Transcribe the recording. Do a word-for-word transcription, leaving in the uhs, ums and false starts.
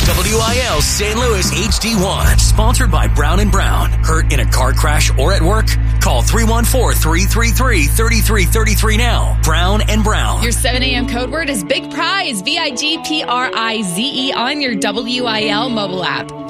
W I L Saint Louis H D one. Sponsored by Brown and Brown. Hurt in a car crash or at work? Call three one four, three three three, three three three three now. Brown and Brown. Your seven a.m. code word is Big Prize, V I G P R I Z E, on your W I L mobile app.